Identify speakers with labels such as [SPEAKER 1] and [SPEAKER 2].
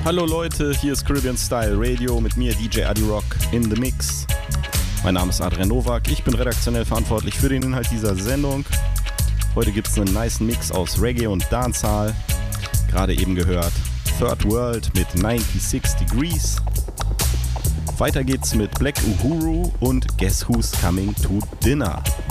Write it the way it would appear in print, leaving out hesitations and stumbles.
[SPEAKER 1] Hallo Leute, hier ist Caribbean Style Radio mit mir DJ Adi Rock in the Mix. Mein Name ist Adrian Nowak, ich bin redaktionell verantwortlich für den Inhalt dieser Sendung. Heute gibt es einen nice Mix aus Reggae und Dancehall. Gerade eben gehört Third World mit 96 Degrees. Weiter geht's mit Black Uhuru und Guess Who's Coming to Dinner.